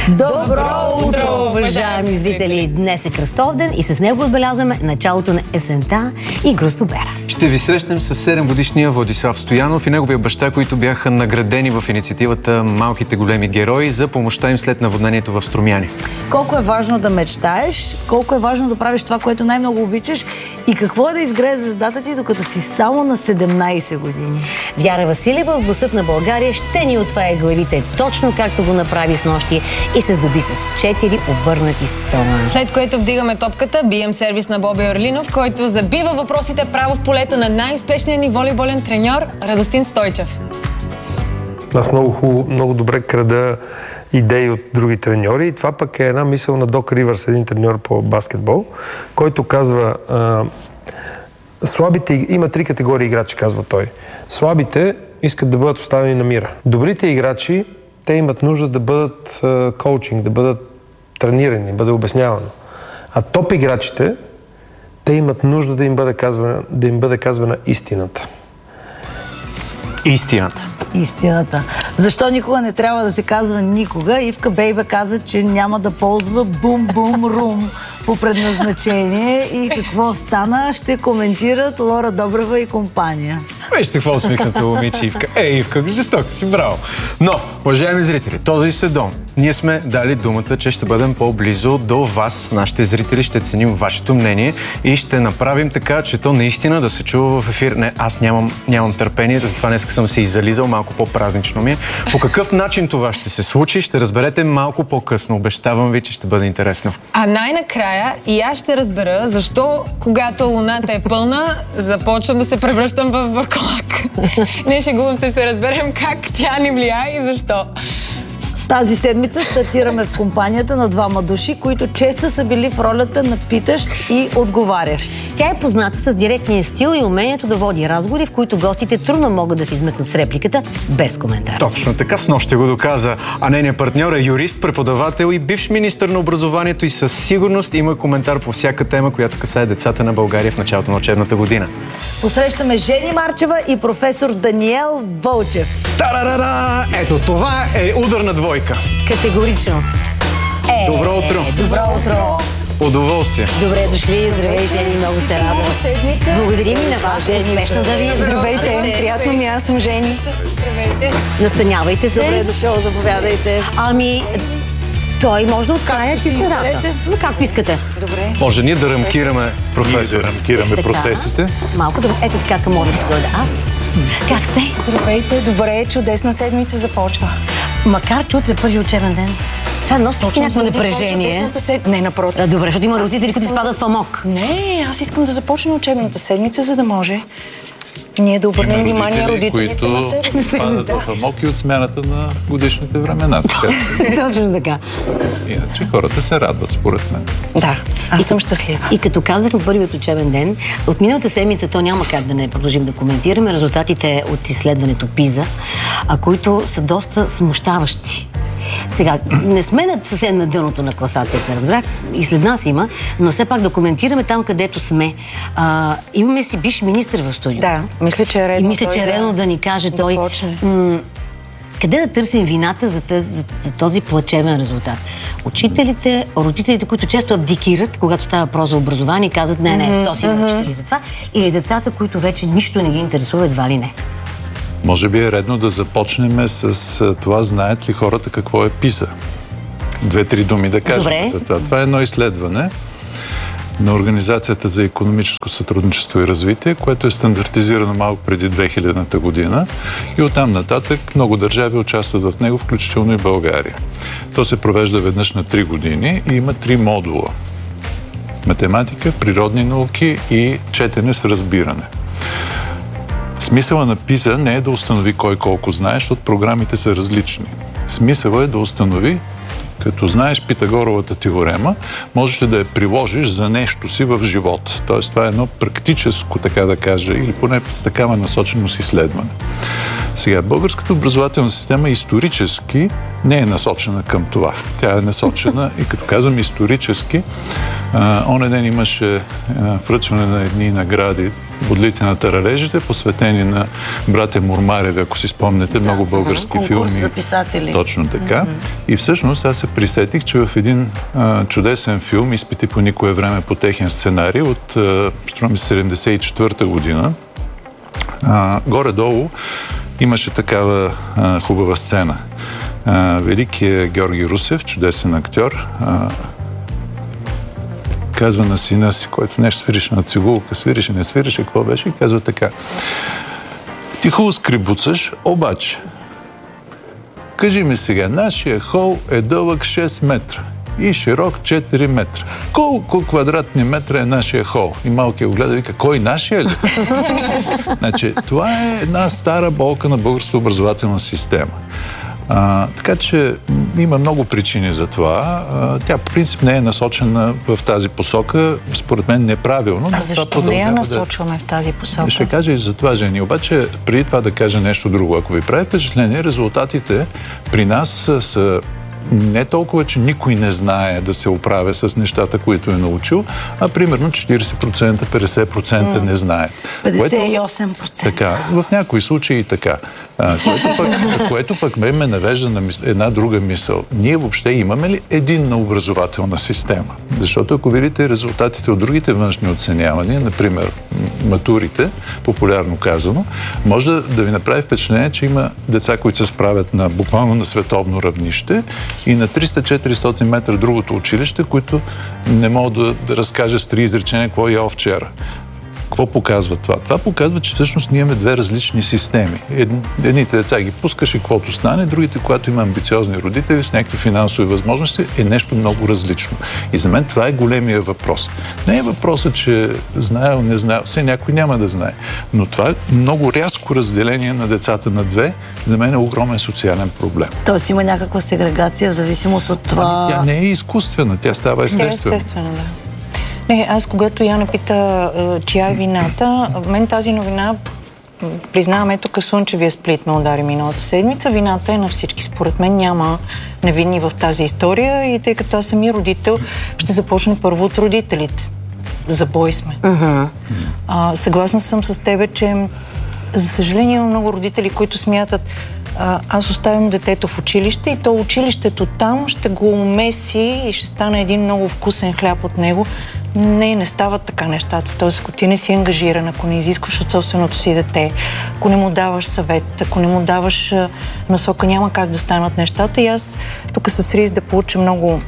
Добро утро, уважаеми зрители! Днес е Кръстовден и с него отбелязваме началото на есента и Грустобера. Ще ви срещнем с 7-годишния Владислав Стоянов и неговия баща, които бяха наградени в инициативата Малките големи герои за помощта им след наводнението в Струмяни. Колко е важно да мечтаеш, колко е важно да правиш това, което най-много обичаш и какво е да изгрее звездата ти, докато си само на 17 години. Вяра Василева в Гласът на България ще ни отвае главите точно както го направи снощи и се здоби с 4 обърнати стона. След което вдигаме топката, бием сервис на Боби Орлинов, който забива въпросите право в полето на най-успешния ни волейболен треньор Радостин Стойчев. Аз много добре крада идеи от други треньори и това пък е една мисъл на Док Ривърс, един треньор по баскетбол, който казва слабите, има 3 категории играчи, казва той. Слабите искат да бъдат оставени на мира. Добрите играчи, те имат нужда да бъдат коучинг, да бъдат тренирани, да бъде обяснявано. А топ играчите, те имат нужда да им бъде казвана истината. Истината. Защо никога не трябва да се казва никога? Ивка Бейбе каза, че няма да ползва бум-бум-рум по предназначение. И какво стана? Ще коментират Лора Добрева и компания. Вижте какво усмихната момиче Ивка. Ивка, жестока си, браво! Но, уважаеми зрители, този сезон ние сме дали думата, че ще бъдем по-близо до вас, нашите зрители, ще ценим вашето мнение и ще направим така, че то наистина да се чува в ефир. Не, аз нямам търпение, затова днес съм се иззализал, малко по-празнично ми е. По какъв начин това ще се случи, ще разберете малко по-късно. Обещавам ви, че ще бъде интересно. А най-накрая и аз ще разбера защо, когато луната е пълна, започвам да се превръщам в върколак. Не шегувам се, ще разберем как тя ни влияе и защо. Тази седмица стартираме в компанията на двама души, които често са били в ролята на питащ и отговарящ. Тя е позната с директния стил и умението да води разговори, в които гостите трудно могат да се измъкнат с репликата без коментар. Точно така, снощи го доказа. А нейният партньор е юрист, преподавател и бивш министър на образованието и със сигурност има коментар по всяка тема, която касае децата на България в началото на учебната година. Посрещаме Жени Марчева и професор Даниел Вълчев. Та-да-да-да! Ето това е ударна двойка. Категорично. Добро утро! Добро утро! Удоволствие! Добре дошли, здравей, Жени, много се радвам. Благодарим и на вас, успешно да ви е. Здравейте, приятно ми, аз съм Жени. Здравейте. Настанявайте се. Добре дошъл, заповядайте. Ами, той може да открие тишината. Но както искате. Добре. Може ние да рамкираме професора. Ние да рамкираме процесите. Малко да... Ето така, към моля да дойда аз. Как сте? Здравейте, добре, чудесна седмица започва. Макар че утре първи учебен ден. Това носи си някакво напрежение. Не, напротив. Добре, защото има родители, които изпадат в амок. Не, аз искам да започна учебната седмица, за да може ние да обърнем внимание родителите на себе си. Спадат в амок и от смяната на годишните времена. Точно така. Иначе хората се радват, според мен. Да, аз съм щастлива. И като казахме първият учебен ден, от миналата седмица то няма как да не продължим да коментираме резултатите от изследването ПИЗА, които са доста смущаващи. Сега, не сме съвсем на дъното на класацията, разбрах, и след нас има, но все пак да коментираме там, където сме. Имаме си бивш министър в студио. Да, мисля, че е редно. И мисля, че е редно да ни каже той... Къде да търсим вината за този плачевен резултат? Учителите, родителите, които често абдикират, когато става въпрос за образование, казват, не, то си на учители за това, или децата, които вече нищо не ги интересува, едва ли не. Може би е редно да започнем с това, знаят ли хората какво е ПИЗА? 2-3 думи да кажем. Добре. За това. Това е едно изследване на Организацията за икономическо сътрудничество и развитие, което е стандартизирано малко преди 2000-та година и оттам нататък много държави участват в него, включително и България. То се провежда веднъж на 3 години и има 3 модула. Математика, природни науки и четене с разбиране. Смисъла на ПИЗА не е да установи кой колко знае, защото програмите са различни. Смисъла е да установи, като знаеш Питагоровата теорема, можеш ли да я приложиш за нещо си в живота. Тоест това е едно практическо, така да кажа, или поне с такава насоченост изследване. Сега, българската образователна система исторически не е насочена към това. Тя е насочена и като казвам исторически, онен ден имаше връчване на едни награди Бодлите на таралежите, посветени на братя Мурмареви, ако си спомнете, много български филми. Конкурс за писатели. Точно така. И всъщност аз се присетих, че в един чудесен филм, Изпити по никое време по техен сценарий от, струва ми се, 74-та година, горе-долу имаше такава хубава сцена. Великият Георги Русев, чудесен актьор, казва на сина си, който нещо свирише на цигулка, свирише, не свирише, какво беше, и казва така: ти хубаво скрибуцаш, обаче кажи ми сега, нашия хол е дълъг 6 метра и широк 4 метра. Колко квадратни метра е нашия хол? И малкият го гледа и вика: кой, нашия ли? Значи, това е една стара болка на българската образователна система. Така че има много причини за това. Тя по принцип не е насочена в тази посока, според мен неправилно. А защо не я насочваме в тази посока? Ще кажа и за това, Жени. Обаче, преди това да кажа нещо друго. Ако ви прави впечатление, резултатите при нас са не толкова, че никой не знае да се оправя с нещата, които е научил, а примерно 40%, 50% не знаят. 58%. Така, в някои случаи и така. Което пък ме навежда на една друга мисъл. Ние въобще имаме ли единна образователна система? Защото ако видите резултатите от другите външни оценявания, например матурите, популярно казано, може да ви направи впечатление, че има деца, които се справят буквално на световно равнище, и на 300-400 метра другото училище, които не могат да разкажат с 3 изречения какво е ял вчера. Какво показва това? Това показва, че всъщност ние имаме две различни системи. Едните деца ги пускаш и каквото стане, другите, когато има амбициозни родители с някакви финансови възможности, е нещо много различно. И за мен това е големия въпрос. Не е въпросът, че знаел, не знаел, все някой няма да знае. Но това е много рязко разделение на децата на две, за мен е огромен социален проблем. Тоест има някаква сегрегация в зависимост от това... Тя не е изкуствена, тя става естествена. Да. Не, аз когато Яна пита чия е вината, мен тази новина, признавам, тук слънчевия сплит ме удари миналата седмица, вината е на всички. Според мен няма невинни в тази история, и тъй като аз съм и родител, ще започна първо от родителите. За бой сме. Съгласна съм с тебе, че за съжаление има много родители, които смятат: аз оставям детето в училище и то училището там ще го умеси и ще стане един много вкусен хляб от него. Не стават така нещата. Тоест, ако ти не си ангажиран, ако не изискваш от собственото си дете, ако не му даваш съвет, ако не му даваш насока, няма как да станат нещата. И аз тук с риск да получа много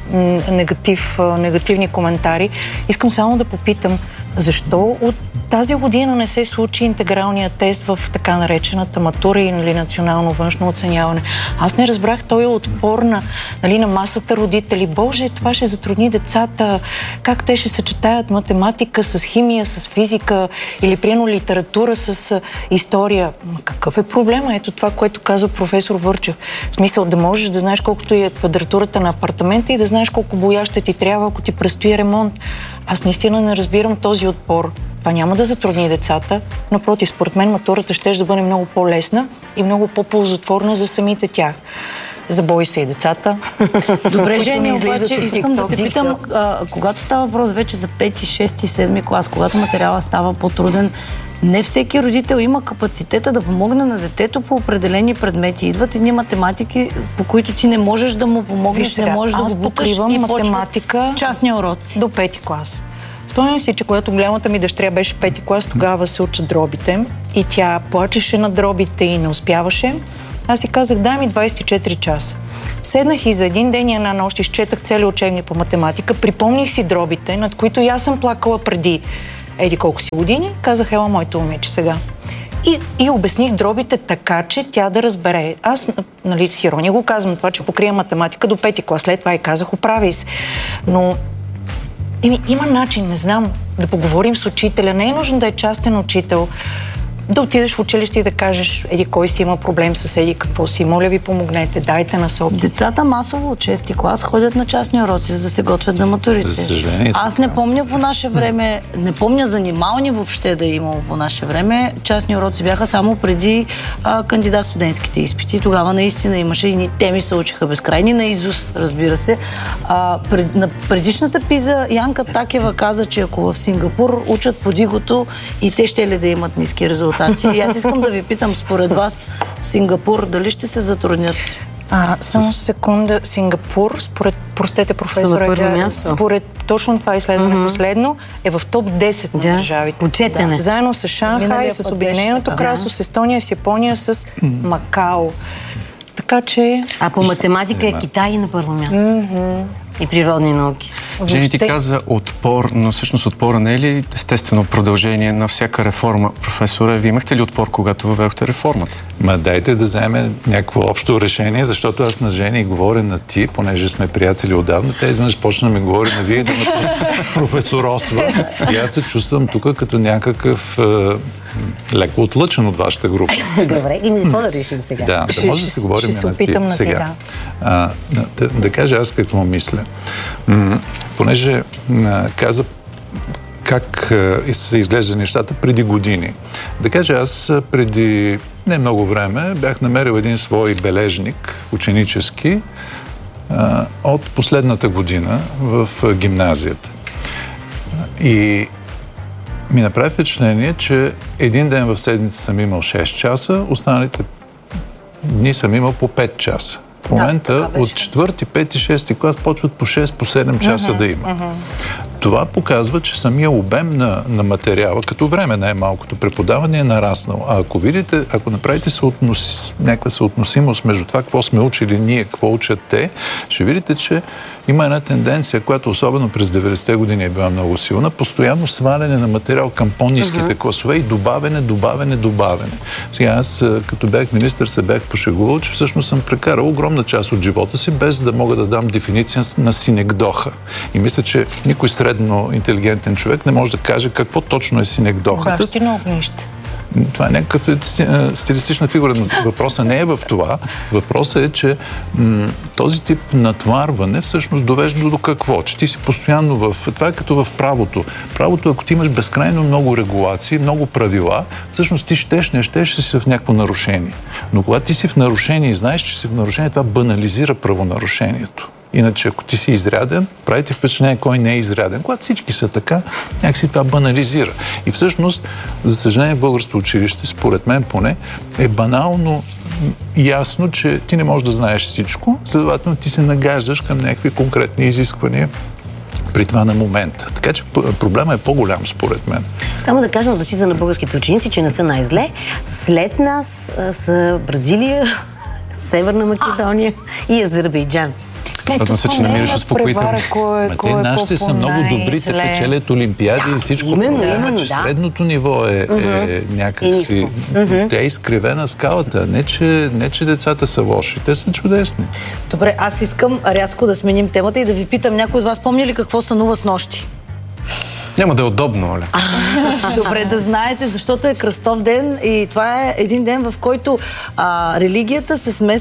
негативни коментари. Искам само да попитам: защо от тази година не се случи интегралния тест в така наречената матура или национално външно оценяване? Аз не разбрах този отпор на масата родители. Боже, това ще затрудни децата. Как те ще съчетаят математика с химия, с физика или приено литература с история? Какъв е проблема? Ето това, което казва професор Върчев. В смисъл да можеш да знаеш колкото е квадратурата на апартамента и да знаеш колко боя ще ти трябва, ако ти предстои ремонт. Аз наистина не разбирам този отпор. Това няма да затрудни децата. Напротив, според мен матурата ще да бъде много по-лесна и много по-ползотворна за самите тях. Забой се и децата. Добре, Жени, обаче искам да те питам, когато става въпрос вече за 5, 6, 7 клас, когато материала става по-труден, не всеки родител има капацитета да помогне на детето по определени предмети. Идват едни математики, по които ти не можеш да му помогнеш, не можеш да го буташ и математика частни уроци. До 5 клас. Спомням си, че когато голямата ми дъщеря беше 5-ти клас, тогава се учат дробите и тя плачеше на дробите и не успяваше. Аз си казах: дай ми 24 часа. Седнах и за един ден и една нощ изчетах цели учебни по математика, припомних си дробите, над които и аз съм плакала преди еди колко си години. Казах: ела, моето момиче сега. И обясних дробите така, че тя да разбере. Аз, с ирония го казвам това, че покрия математика до 5-ти клас. След това и казах: оправи се. Но има начин, не знам, да поговорим с учителя. Не е нужно да е частен учител. да отидеш в училище и да кажеш, еди кой си има проблем с еди какво си, моля ви помогнете, дайте насоки. Децата масово от 6-ти клас ходят на частни уроци, за да се готвят за матурите. За съжаление. Аз не помня по наше време, не помня занимални въобще да е имало по наше време. Частни уроци бяха само преди кандидат студентските изпити. Тогава наистина имаше и теми се учиха безкрайни, наизуст, разбира се. На предишната пиза Янка Такева каза, че ако в Сингапур учат по дигото и те ще ли да имат ниски резултати. И аз искам да ви питам, според вас, в Сингапур, дали ще се затруднят? Само секунда. Сингапур, простете професора, според точно това изследване последно, е в топ 10 на държавите. Почетене. Заедно с Шанхай, с Обединеното кралство, с Естония, с Япония, с Макао. Така че... А по математика е Китай на първо място. И природни науки. Жени, ти каза отпор, но всъщност отпора не е ли естествено продължение на всяка реформа? Професоре, вие имахте ли отпор, когато въведохте реформата? Дайте да вземем някакво общо решение, защото аз на Жени говоря на ти, понеже сме приятели отдавна. Те изведнъж почна да ми говори на вие, да ме професоросва. И аз се чувствам тук като някакъв леко отлъчен от вашата група. Добре, и какво да решим сега? Да може да се говорим на ти сега. Да кажа аз какво мисля. Понеже каза как се изглежда нещата преди години. Да кажа, аз преди не много време бях намерил един свой бележник, ученически, от последната година в гимназията. И ми направи впечатление, че един ден в седмица съм имал 6 часа, останалите дни съм имал по 5 часа. В момента от 4, 5 и 6 клас почват по 6, по 7 часа да има. Това показва, че самия обем на материала, като време най-малкото преподаване е нараснал. А ако видите, ако направите някаква съотносимост между това, какво сме учили ние, какво учат те, ще видите, че има една тенденция, която особено през 90-те години е била много силна, постоянно сваляне на материал към по-ниските класове и добавяне. Сега аз, като бях министър, се бях пошегувал, че всъщност съм прекарал огромна част от живота си, без да мога да дам дефиниция на синекдоха. И мисля, че никой средно интелигентен човек не може да каже какво точно е синекдохата. Бащино огнище. Това е някаква стилистична фигура, но въпросът не е в това. Въпросът е, че този тип натварване всъщност довежда до какво? Че ти си постоянно това е като в правото. Правото, ако ти имаш безкрайно много регулации, много правила, всъщност ти не щеш си в някакво нарушение. Но когато ти си в нарушение и знаеш, че си в нарушение, това банализира правонарушението. Иначе, ако ти си изряден, правите впечатление кой не е изряден. Когато всички са така, някакси това банализира. И всъщност, за съжаление, в българското училище, според мен поне, е банално ясно, че ти не можеш да знаеш всичко, следователно ти се нагаждаш към някакви конкретни изисквания при това на момента. Така че проблема е по-голям, според мен. Само да кажем в защита на българските ученици, че не са най-зле. След нас са Бразилия, Северна Македония и Азербайджан. Радвам се, че намираш успокоително. Те нашите са много добри, те печелят олимпиади и всичко. Именно, че средното ниво е някакси... Тя е изкривена скалата. Не, че децата са лоши. Те са чудесни. Добре, аз искам рязко да сменим темата и да ви питам, някой от вас помни ли какво сънува с нощи? Няма да е удобно, Оля. Добре, да знаете, защото е кръстов ден и това е един ден, в който религията се смесва